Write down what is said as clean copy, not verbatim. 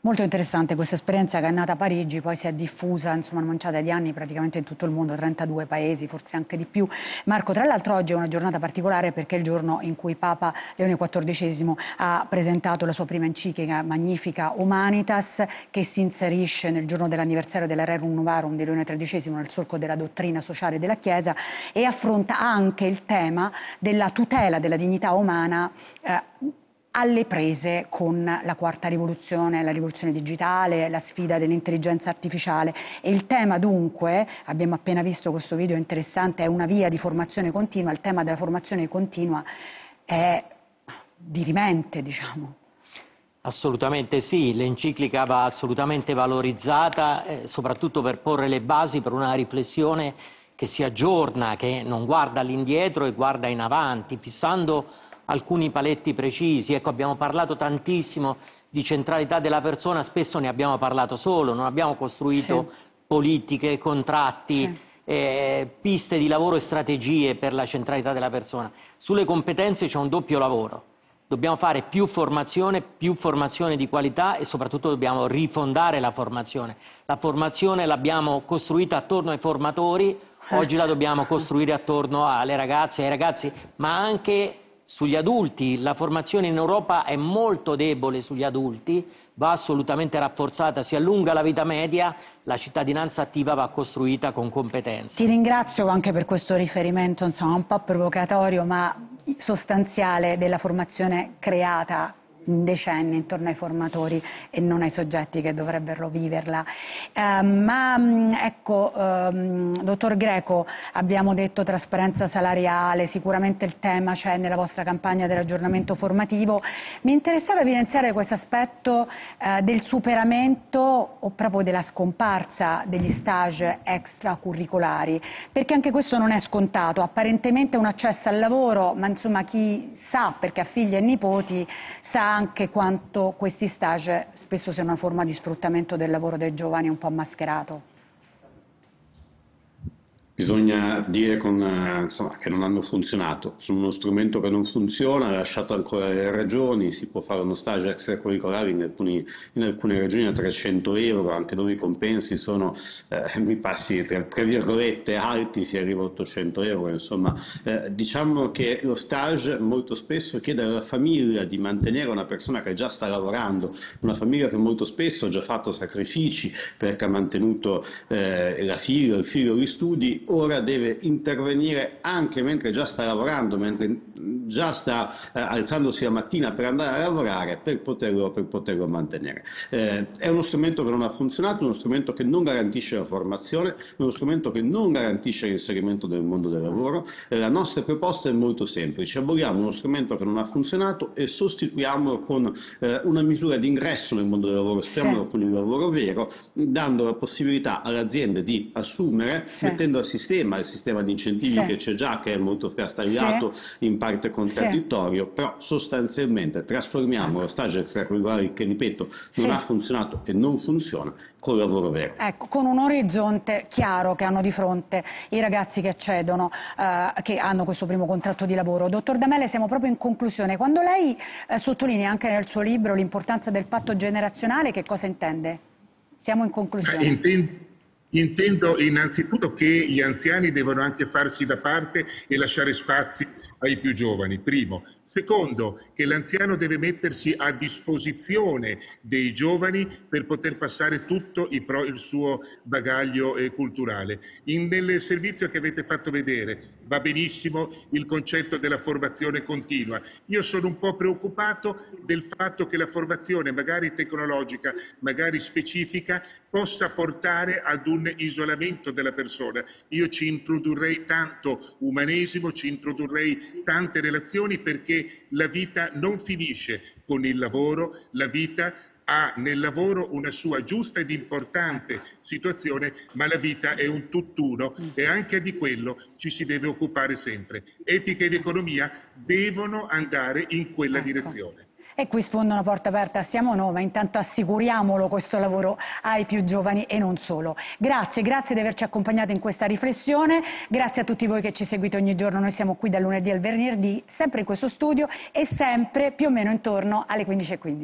Molto interessante questa esperienza che è nata a Parigi, poi si è diffusa, insomma, una manciata di anni praticamente in tutto il mondo, 32 paesi, forse anche di più. Marco, tra l'altro oggi è una giornata particolare perché è il giorno in cui Papa Leone XIV ha presentato la sua prima enciclica Magnificat Humanitas, che si inserisce nel giorno dell'anniversario della Rerum Novarum di Leone XIII nel solco della dottrina sociale della Chiesa, e affronta anche il tema della tutela della dignità umana alle prese con la quarta rivoluzione, la rivoluzione digitale, la sfida dell'intelligenza artificiale. E il tema dunque, abbiamo appena visto questo video interessante, è una via di formazione continua. Il tema della formazione continua è dirimente, diciamo. Assolutamente sì, l'enciclica va assolutamente valorizzata, soprattutto per porre le basi per una riflessione che si aggiorna, che non guarda all'indietro e guarda in avanti, fissando alcuni paletti precisi. Ecco, abbiamo parlato tantissimo di centralità della persona, spesso ne abbiamo parlato solo, non abbiamo costruito politiche, contratti, piste di lavoro e strategie per la centralità della persona. Sulle competenze c'è un doppio lavoro. Dobbiamo fare più formazione di qualità e soprattutto dobbiamo rifondare la formazione. La formazione l'abbiamo costruita attorno ai formatori, oggi la dobbiamo costruire attorno alle ragazze e ai ragazzi, ma anche sugli adulti. La formazione in Europa è molto debole sugli adulti, va assolutamente rafforzata, si allunga la vita media, la cittadinanza attiva va costruita con competenze. Ti ringrazio anche per questo riferimento, insomma, un po' provocatorio ma sostanziale, della formazione creata in decenni intorno ai formatori e non ai soggetti che dovrebbero viverla. Ecco, dottor Greco, abbiamo detto trasparenza salariale, sicuramente il tema c'è nella vostra campagna dell'aggiornamento formativo. Mi interessava evidenziare questo aspetto del superamento o proprio della scomparsa degli stage extracurricolari, perché anche questo non è scontato. Apparentemente un accesso al lavoro, ma insomma chi sa, perché ha figli e nipoti, sa anche quanto questi stage spesso siano una forma di sfruttamento del lavoro dei giovani un po' mascherato. Bisogna dire insomma, che non hanno funzionato, sono uno strumento che non funziona, ha lasciato ancora le ragioni, si può fare uno stage extracurricolare in alcune regioni a 300 euro, anche dove i compensi sono, mi passi tra virgolette, alti, si arriva a 800 euro, insomma. Diciamo che lo stage molto spesso chiede alla famiglia di mantenere una persona che già sta lavorando, una famiglia che molto spesso ha già fatto sacrifici perché ha mantenuto la figlia, il figlio, gli studi. Ora deve intervenire anche mentre già sta lavorando, mentre già sta alzandosi la mattina per andare a lavorare, per poterlo mantenere. È uno strumento che non ha funzionato, uno strumento che non garantisce la formazione, uno strumento che non garantisce l'inserimento nel mondo del lavoro. La nostra proposta è molto semplice: aboliamo uno strumento che non ha funzionato e sostituiamolo con una misura di ingresso nel mondo del lavoro, speriamo con il lavoro vero, dando la possibilità alle aziende di assumere, mettendo il sistema di incentivi che c'è già, che è molto frastagliato, in parte contraddittorio, però sostanzialmente trasformiamo lo stage extracurricolare, che ripeto non ha funzionato e non funziona, col lavoro vero. Ecco, con un orizzonte chiaro che hanno di fronte i ragazzi che accedono, che hanno questo primo contratto di lavoro. Dottor D'Amele, siamo proprio in conclusione. Quando lei sottolinea anche nel suo libro l'importanza del patto generazionale, che cosa intende? Siamo in conclusione. Intendo innanzitutto che gli anziani devono anche farsi da parte e lasciare spazi ai più giovani, primo. Secondo, che l'anziano deve mettersi a disposizione dei giovani per poter passare tutto il suo bagaglio culturale. Nel servizio che avete fatto vedere va benissimo il concetto della formazione continua. Io sono un po' preoccupato del fatto che la formazione, magari tecnologica, magari specifica, possa portare ad un isolamento della persona. Io ci introdurrei tanto umanesimo, ci introdurrei tante relazioni, perché la vita non finisce con il lavoro, la vita ha nel lavoro una sua giusta ed importante situazione, ma la vita è un tutt'uno e anche di quello ci si deve occupare sempre. Etica ed economia devono andare in quella direzione. E qui sfonda una porta aperta a Siamo Noi, ma intanto assicuriamolo questo lavoro ai più giovani e non solo. Grazie di averci accompagnato in questa riflessione, grazie a tutti voi che ci seguite ogni giorno. Noi siamo qui dal lunedì al venerdì, sempre in questo studio e sempre più o meno intorno alle 15:15.